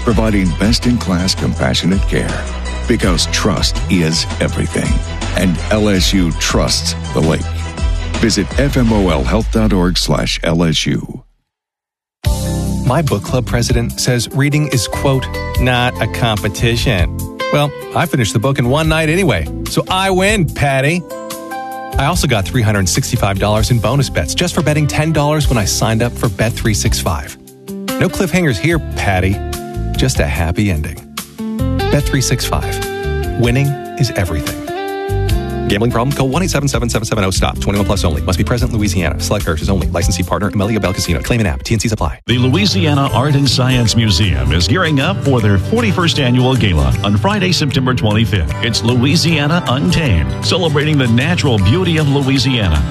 providing best-in-class compassionate care. Because trust is everything. And LSU trusts the lake. Visit fmolhealth.org/LSU. My book club president says reading is, quote, not a competition. Well, I finished the book in one night anyway, so I win, Patty. I also got $365 in bonus bets just for betting $10 when I signed up for Bet365. No cliffhangers here, Patty. Just a happy ending. Bet365. Winning is everything. Gambling problem? Call 1-877-770-STOP. 21 plus only. Must be present in Louisiana. Select parishes only. Licensee partner, Amelia Bell Casino. Claim and app. T&Cs apply. The Louisiana Art and Science Museum is gearing up for their 41st annual gala on Friday, September 25th. It's Louisiana Untamed, celebrating the natural beauty of Louisiana